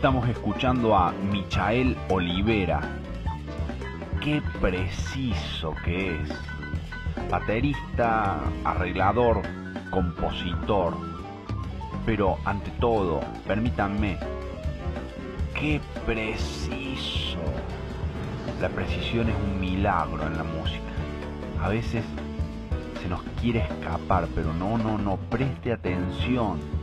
Estamos escuchando a Michael Olivera. Qué preciso que es. Baterista, arreglador, compositor. Pero ante todo, permítanme, qué preciso. La precisión es un milagro en la música. A veces se nos quiere escapar, pero no, preste atención.